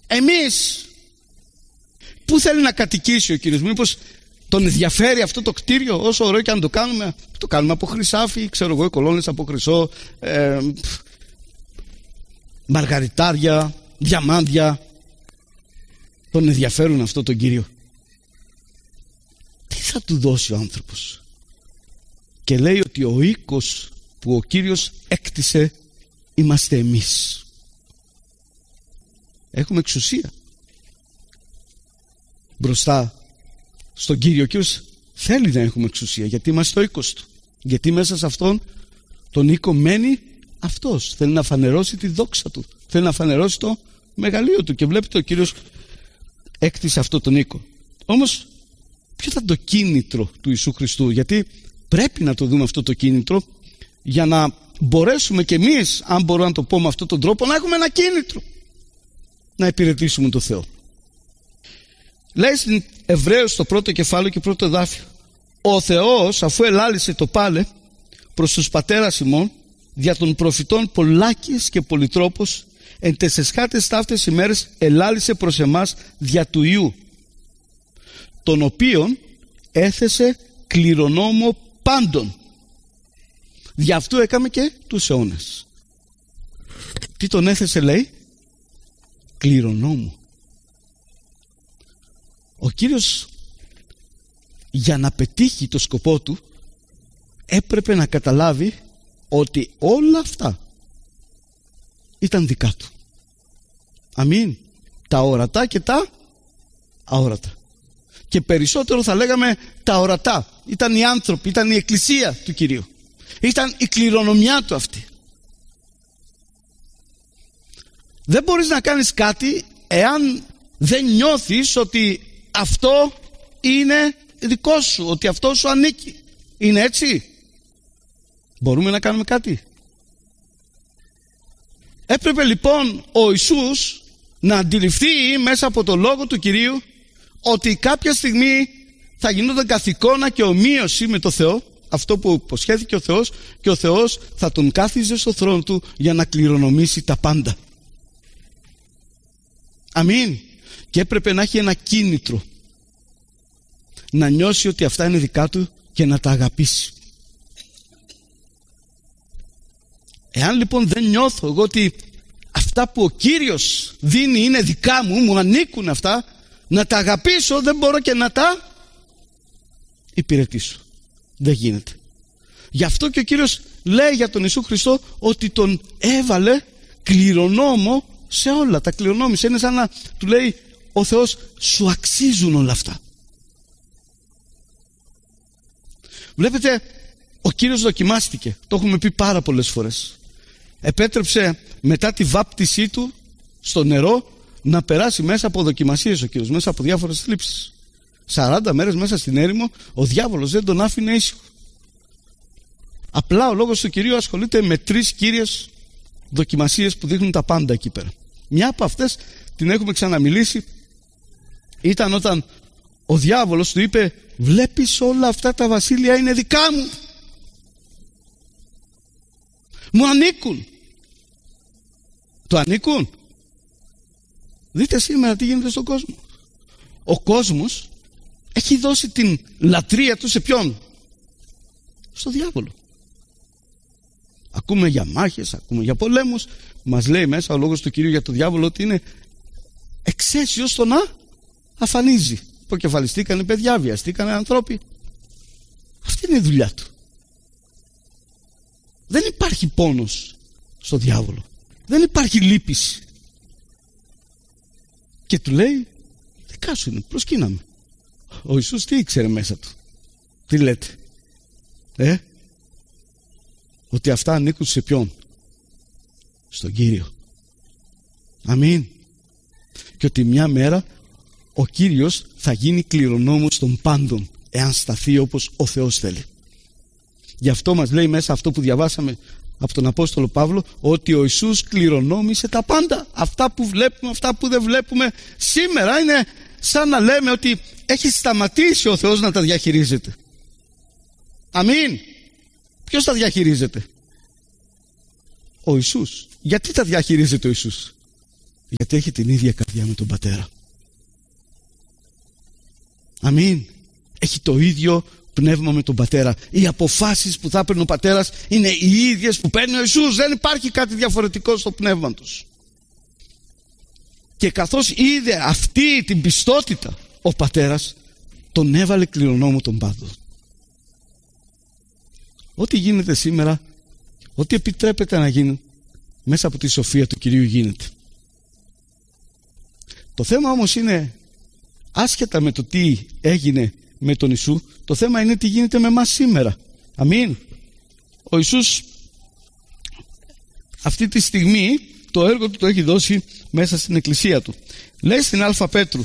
Εμείς, πού θέλει να κατοικήσει ο Κύριος? Μήπως τον ενδιαφέρει αυτό το κτίριο, όσο ωραίο και αν το κάνουμε? Το κάνουμε από χρυσάφι, ξέρω εγώ, οι κολόνες από χρυσό, μαργαριτάρια, διαμάντια. Τον ενδιαφέρουν αυτό τον Κύριο? Τι θα του δώσει ο άνθρωπος? Και λέει ότι ο οίκος που ο Κύριος έκτισε είμαστε εμείς. Έχουμε εξουσία μπροστά στον Κύριο. Ο Κύριος θέλει να έχουμε εξουσία, γιατί είμαστε ο οίκος του, γιατί μέσα σε αυτόν τον οίκο μένει αυτός. Θέλει να φανερώσει τη δόξα του, θέλει να φανερώσει το μεγαλείο του, και βλέπετε ο Κύριος έκτισε αυτό τον οίκο. Όμως ποιο ήταν το κίνητρο του Ιησού Χριστού? Γιατί πρέπει να το δούμε αυτό το κίνητρο, για να μπορέσουμε κι εμείς, αν μπορώ να το πω με αυτόν τον τρόπο, να έχουμε ένα κίνητρο να υπηρετήσουμε τον Θεό. Λέει στην Εβραίους το πρώτο κεφάλαιο και πρώτο εδάφιο: ο Θεός, αφού ελάλησε το πάλε προς τους πατέρας ημών δια των προφητών πολλάκις και πολυτρόπος, εν τεσσεσχάτες ταύτες ημέρες ελάλησε προς εμάς δια του Υιού, τον οποίον έθεσε κληρονόμο πάντων. Γι' αυτού έκαμε και τους αιώνες. Τι τον έθεσε, λέει? Κληρονόμο. Ο Κύριος, για να πετύχει το σκοπό του, έπρεπε να καταλάβει ότι όλα αυτά ήταν δικά του. Αμήν. Τα ορατά και τα αόρατα. Και περισσότερο θα λέγαμε τα ορατά. Ήταν οι άνθρωποι, ήταν η εκκλησία του Κυρίου. Ήταν η κληρονομιά του αυτή. Δεν μπορείς να κάνεις κάτι εάν δεν νιώθεις ότι αυτό είναι δικό σου, ότι αυτό σου ανήκει. Είναι έτσι? Μπορούμε να κάνουμε κάτι? Έπρεπε λοιπόν ο Ιησούς να αντιληφθεί μέσα από το λόγο του Κυρίου ότι κάποια στιγμή θα γινόταν καθηκόνα και ομοίωση με το Θεό, αυτό που υποσχέθηκε ο Θεός, και ο Θεός θα τον κάθιζε στο θρόνο του για να κληρονομήσει τα πάντα. Αμήν. Και έπρεπε να έχει ένα κίνητρο, να νιώσει ότι αυτά είναι δικά του και να τα αγαπήσει. Εάν λοιπόν δεν νιώθω εγώ ότι αυτά που ο Κύριος δίνει είναι δικά μου, μου ανήκουν αυτά, να τα αγαπήσω, δεν μπορώ και να τα υπηρετήσω. Δεν γίνεται. Γι' αυτό και ο Κύριος λέει για τον Ιησού Χριστό ότι τον έβαλε κληρονόμο σε όλα. Τα κληρονόμησε. Είναι σαν να του λέει ο Θεός, σου αξίζουν όλα αυτά. Βλέπετε, ο Κύριος δοκιμάστηκε. Το έχουμε πει πάρα πολλές φορές. Επέτρεψε μετά τη βάπτισή του στο νερό να περάσει μέσα από δοκιμασίες ο Κύριος, μέσα από διάφορες θλίψεις. 40 μέρες μέσα στην έρημο ο διάβολος δεν τον άφηνε ήσυχο. Απλά ο λόγος του Κυρίου ασχολείται με 3 κύριες δοκιμασίες που δείχνουν τα πάντα εκεί πέρα. Μια από αυτές την έχουμε ξαναμιλήσει. Ήταν όταν ο διάβολος του είπε, βλέπεις όλα αυτά τα βασίλεια είναι δικά μου, μου ανήκουν. Του ανήκουν? Δείτε σήμερα τι γίνεται στον κόσμο. Ο κόσμος έχει δώσει την λατρεία του σε ποιον? Στο διάβολο. Ακούμε για μάχες, ακούμε για πολέμους. Μας λέει μέσα ο λόγος του Κυρίου για το διάβολο ότι είναι εξαίσιος στο να αφανίζει. Προκεφαλιστήκανε παιδιά, βιαστήκανε ανθρώποι. Αυτή είναι η δουλειά του. Δεν υπάρχει πόνος στο διάβολο. Δεν υπάρχει λύπηση. Και του λέει, δικά σου είναι, προσκύναμε. Ο Ιησούς τι ήξερε μέσα του? Τι λέτε? Ότι αυτά ανήκουν σε ποιον? Στον Κύριο. Αμήν. Και ότι μια μέρα ο Κύριος θα γίνει κληρονόμος των πάντων, εάν σταθεί όπως ο Θεός θέλει. Γι' αυτό μας λέει μέσα αυτό που διαβάσαμε από τον Απόστολο Παύλο, ότι ο Ιησούς κληρονόμησε τα πάντα. Αυτά που βλέπουμε, αυτά που δεν βλέπουμε. Σήμερα είναι σαν να λέμε ότι έχει σταματήσει ο Θεός να τα διαχειρίζεται. Αμήν. Ποιος τα διαχειρίζεται? Ο Ιησούς. Γιατί τα διαχειρίζεται ο Ιησούς? Γιατί έχει την ίδια καρδιά με τον πατέρα. Αμήν. Έχει το ίδιο πνεύμα με τον πατέρα. Οι αποφάσεις που θα έπαιρνε ο πατέρας είναι οι ίδιες που παίρνει ο Ιησούς. Δεν υπάρχει κάτι διαφορετικό στο πνεύμα τους. Και καθώς είδε αυτή την πιστότητα ο πατέρας, τον έβαλε κληρονόμο των πάντων. Ό,τι γίνεται σήμερα, ό,τι επιτρέπεται να γίνει μέσα από τη σοφία του Κυρίου γίνεται. Το θέμα όμως είναι, άσχετα με το τι έγινε με τον Ιησού, το θέμα είναι τι γίνεται με εμάς σήμερα. Αμήν. Ο Ιησούς αυτή τη στιγμή το έργο του το έχει δώσει μέσα στην εκκλησία του. Λέει στην Α Πέτρου,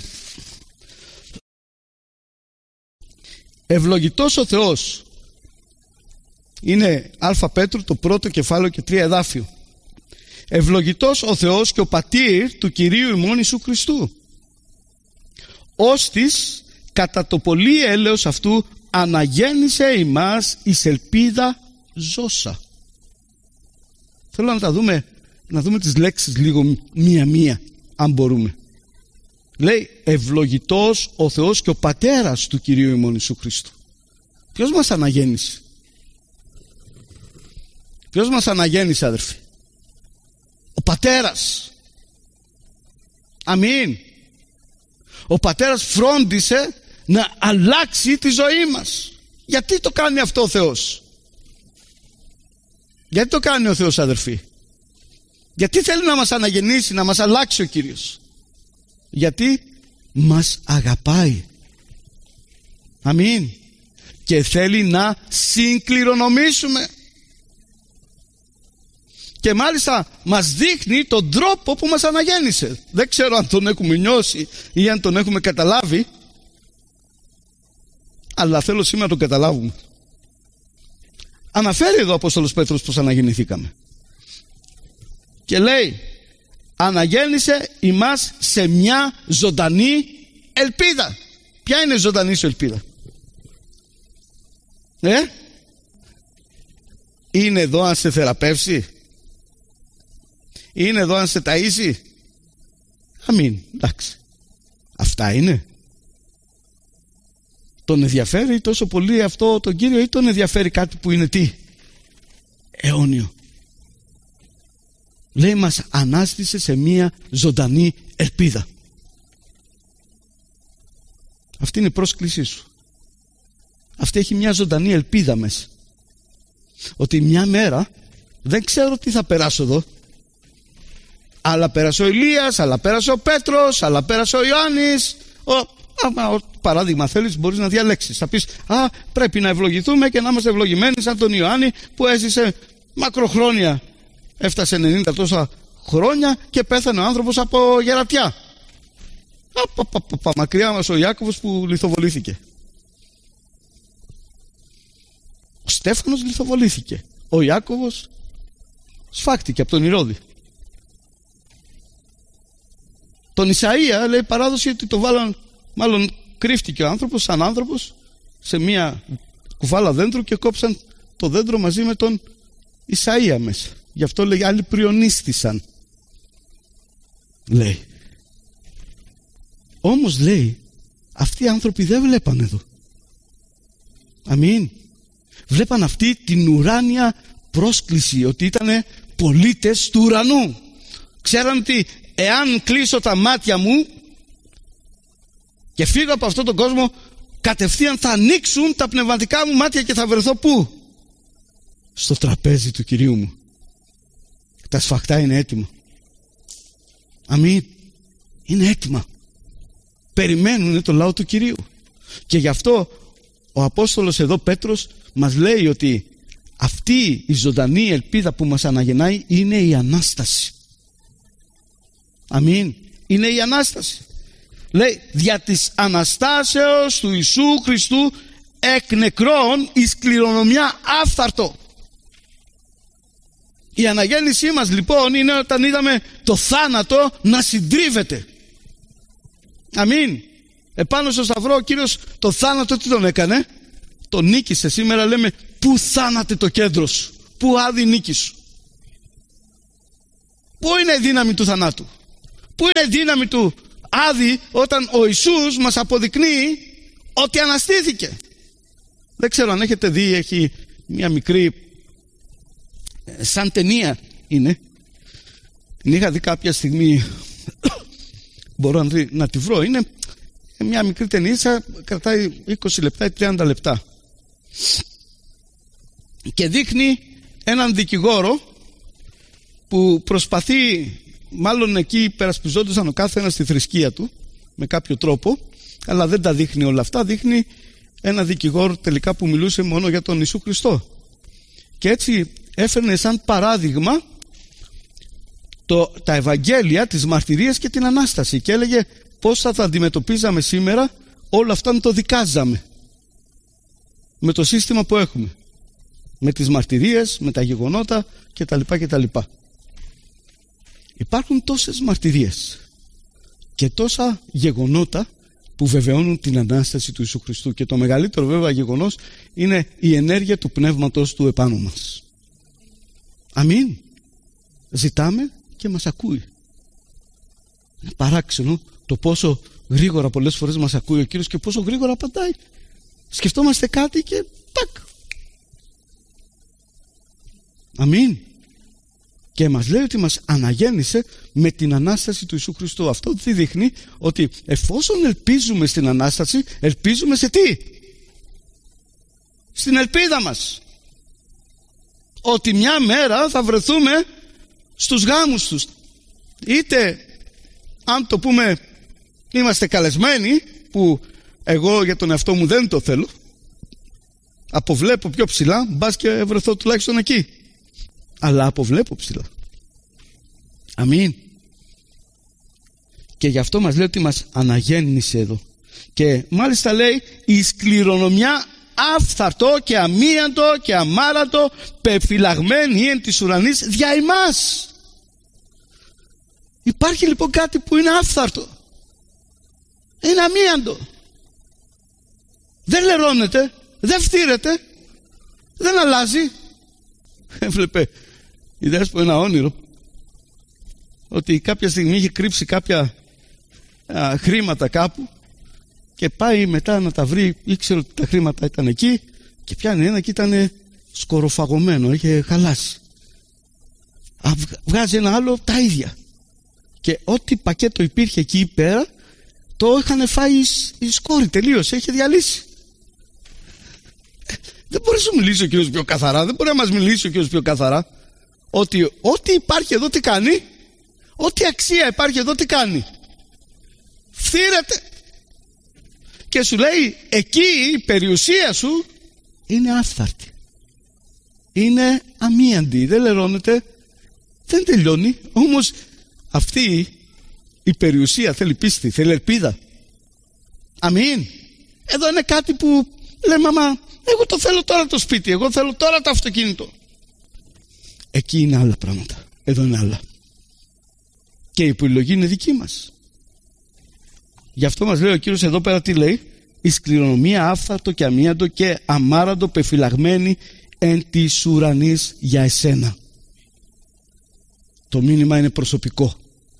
ευλογητός ο Θεός. Είναι Α Πέτρου το πρώτο κεφάλαιο και 3 εδάφιο. Ευλογητός ο Θεός και ο πατήρ του Κυρίου ημών Ιησού Χριστού, ώστις κατά το πολύ έλεος αυτού αναγέννησε ημάς εις ελπίδα ζώσα. Θέλω να δούμε τις λέξεις λίγο μία-μία, αν μπορούμε. Λέει ευλογητός ο Θεός και ο πατέρας του Κυρίου ημών Ιησού Χριστού. Ποιος μας αναγέννησε? Ποιος μας αναγέννησε, αδερφοί? Ο πατέρας. Αμήν. Ο πατέρας φρόντισε να αλλάξει τη ζωή μας. Γιατί το κάνει αυτό ο Θεός? Γιατί το κάνει ο Θεός, αδερφοί? Γιατί θέλει να μας αναγεννήσει, να μας αλλάξει ο Κύριος? Γιατί μας αγαπάει. Αμήν. Και θέλει να συγκληρονομήσουμε. Και μάλιστα μας δείχνει τον τρόπο που μας αναγέννησε. Δεν ξέρω αν τον έχουμε νιώσει ή αν τον έχουμε καταλάβει, αλλά θέλω σήμερα να τον καταλάβουμε. Αναφέρει εδώ ο Απόστολος Πέτρος πως αναγεννηθήκαμε. Και λέει, αναγέννησε ημάς σε μια ζωντανή ελπίδα. Ποια είναι η ζωντανή σου ελπίδα? Είναι εδώ αν σε θεραπεύσει? Είναι εδώ αν σε ταΐσει? Αμήν, εντάξει. Αυτά είναι. Τον ενδιαφέρει τόσο πολύ αυτό τον Κύριο, ή τον ενδιαφέρει κάτι που είναι τι? Αιώνιο. Λέει μας ανάστησε σε μία ζωντανή ελπίδα. Αυτή είναι η πρόσκλησή σου. Αυτή έχει μια ζωντανή ελπίδα μέσα. Ότι μια μέρα δεν ξέρω τι θα περάσω εδώ, αλλά πέρασε ο Ηλίας, αλλά πέρασε ο Πέτρος, αλλά πέρασε ο Ιωάννης. Παράδειγμα θέλεις, μπορείς να διαλέξεις. Θα πεις, πρέπει να ευλογηθούμε και να είμαστε ευλογημένοι σαν τον Ιωάννη που έζησε μακροχρόνια. Έφτασε 90 τόσα χρόνια και πέθανε ο άνθρωπος από γερατιά. Μακριά μας ο Ιάκωβος που λιθοβολήθηκε. Ο Στέφανος λιθοβολήθηκε. Ο Ιάκωβος σφάχτηκε από τον Ηρώδη. Τον Ισαΐα λέει παράδοση ότι το βάλαν, μάλλον κρύφτηκε ο άνθρωπος σαν άνθρωπος σε μια κουβάλα δέντρου και κόψαν το δέντρο μαζί με τον Ισαΐα μέσα. Γι' αυτό λέει άλλοι πριονίστησαν. Λέει. Όμως λέει αυτοί οι άνθρωποι δεν βλέπαν εδώ. Αμήν. Βλέπαν αυτή την ουράνια πρόσκληση, ότι ήταν πολίτες του ουρανού. Ξέραν ότι εάν κλείσω τα μάτια μου και φύγω από αυτόν τον κόσμο, κατευθείαν θα ανοίξουν τα πνευματικά μου μάτια και θα βρεθώ πού? Στο τραπέζι του Κυρίου μου. Τα σφαχτά είναι έτοιμα. Αμήν. Είναι έτοιμα. Περιμένουν το λαό του Κυρίου. Και γι' αυτό ο Απόστολος εδώ Πέτρος μας λέει ότι αυτή η ζωντανή ελπίδα που μας αναγεννάει είναι η Ανάσταση. Αμήν. Είναι η Ανάσταση. Λέει δια της Αναστάσεως του Ιησού Χριστού εκ νεκρών εις κληρονομιά άφθαρτο. Η αναγέννησή μας λοιπόν είναι όταν είδαμε το θάνατο να συντρίβεται. Αμήν. Επάνω στο σταυρό ο Κύριος το θάνατο τι τον έκανε? Τον νίκησε. Σήμερα λέμε πού θάνατε το κέντρο σου, πού άδει νίκη σου? Πού είναι η δύναμη του θανάτου? Πού είναι η δύναμη του Άδη όταν ο Ιησούς μας αποδεικνύει ότι αναστήθηκε? Δεν ξέρω αν έχετε δει, έχει μια μικρή, σαν ταινία είναι. Την είχα δει κάποια στιγμή, μπορώ να τη βρω. Είναι μια μικρή ταινία, κρατάει 20 λεπτά ή 30 λεπτά. Και δείχνει έναν δικηγόρο που προσπαθεί, μάλλον εκεί υπερασπιζόντουσαν ο κάθε ένας στη θρησκεία του με κάποιο τρόπο, αλλά δεν τα δείχνει όλα αυτά. Δείχνει ένα δικηγόρο τελικά που μιλούσε μόνο για τον Ιησού Χριστό, και έτσι έφερνε σαν παράδειγμα τα Ευαγγέλια, τις μαρτυρίες και την Ανάσταση, και έλεγε πώς θα τα αντιμετωπίζαμε σήμερα όλα αυτά να το δικάζαμε με το σύστημα που έχουμε, με τις μαρτυρίες, με τα γεγονότα κτλ. Υπάρχουν τόσες μαρτυρίες και τόσα γεγονότα που βεβαιώνουν την Ανάσταση του Ιησού Χριστού, και το μεγαλύτερο βέβαια γεγονός είναι η ενέργεια του Πνεύματος του επάνω μας. Αμήν. Ζητάμε και μας ακούει. Είναι παράξενο το πόσο γρήγορα πολλές φορές μας ακούει ο Κύριος και πόσο γρήγορα απαντάει. Σκεφτόμαστε κάτι και τάκ. Αμήν. Και μας λέει ότι μας αναγέννησε με την Ανάσταση του Ιησού Χριστού. Αυτό τι δείχνει? Ότι εφόσον ελπίζουμε στην Ανάσταση, ελπίζουμε σε τι? Στην ελπίδα μας. Ότι μια μέρα θα βρεθούμε στους γάμους τους. Είτε, αν το πούμε, είμαστε καλεσμένοι, που εγώ για τον εαυτό μου δεν το θέλω, αποβλέπω πιο ψηλά, μπας και βρεθώ τουλάχιστον εκεί, αλλά αποβλέπω ψηλά. Αμήν. Και γι' αυτό μας λέει ότι μας αναγέννησε εδώ. Και μάλιστα λέει εις κληρονομιά άφθαρτο και αμίαντο και αμάραντο πεφυλαγμένη εν της ουρανής δια ημάς. Υπάρχει λοιπόν κάτι που είναι άφθαρτο, είναι αμίαντο, δεν λερώνεται, δεν φτύρεται, δεν αλλάζει. Έβλεπε η Δέσπο ένα όνειρο ότι κάποια στιγμή είχε κρύψει κάποια χρήματα κάπου και πάει μετά να τα βρει, ήξερε ότι τα χρήματα ήταν εκεί, και πιάνει ένα και ήταν σκοροφαγωμένο, είχε χαλάσει. Βγάζει ένα άλλο, τα ίδια, και ό,τι πακέτο υπήρχε εκεί πέρα το είχαν φάει η σκόρη, τελείωσε, είχε διαλύσει. Δεν μπορεί να σου μιλήσει ο Κύριος πιο καθαρά, δεν μπορεί να μας μιλήσει ο Κύριος πιο καθαρά, ότι ό,τι υπάρχει εδώ τι κάνει? Ό,τι αξία υπάρχει εδώ τι κάνει? Φθήρεται. Και σου λέει εκεί η περιουσία σου είναι άφθαρτη, είναι αμίαντη, δεν λερώνεται, δεν τελειώνει. Όμως αυτή η περιουσία θέλει πίστη, θέλει ελπίδα. Αμήν. Εδώ είναι κάτι που λέει μαμά, εγώ το θέλω τώρα το σπίτι, εγώ θέλω τώρα το αυτοκίνητο. Εκεί είναι άλλα πράγματα, εδώ είναι άλλα. Και η επιλογή είναι δική μας. Γι' αυτό μας λέει ο Κύριος εδώ πέρα τι λέει? Εις κληρονομία άφθαρτο και αμίαντο και αμάραντο πεφυλαγμένη εν της ουρανής για εσένα. Το μήνυμα είναι προσωπικό.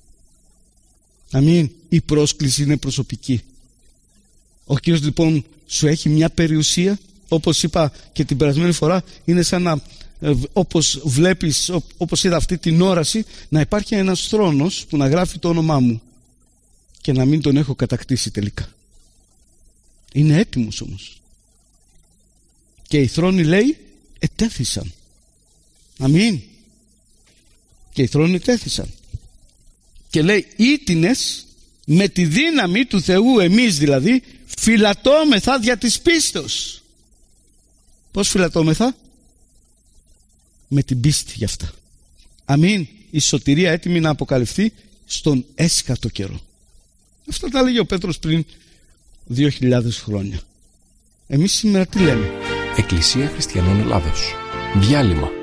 Αμήν. Η πρόσκληση είναι προσωπική. Ο Κύριος λοιπόν σου έχει μια περιουσία, όπως είπα και την περασμένη φορά, είναι σαν να, όπως βλέπεις, όπως είδα αυτή την όραση, να υπάρχει ένας θρόνος που να γράφει το όνομά μου και να μην τον έχω κατακτήσει τελικά. Είναι έτοιμος όμως. Και οι θρόνοι, λέει, ετέθησαν. Αμήν. Και οι θρόνοι ετέθησαν. Και λέει ήτινες με τη δύναμη του Θεού, εμείς δηλαδή φυλατώμεθα δια της πίστεως. Πώς φυλατώμεθα? Με την πίστη γι' αυτά. Αμήν. Η σωτηρία έτοιμη να αποκαλυφθεί στον έσκατο καιρό. Αυτά τα λέγει ο Πέτρος πριν 2.000 χρόνια. Εμείς σήμερα τι λέμε? Εκκλησία Χριστιανών Ελλάδος. Διάλειμμα.